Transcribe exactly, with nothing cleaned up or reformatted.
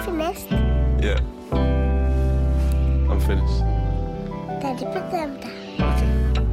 finished? Yeah. I'm finished. Daddy, put them down. Okay.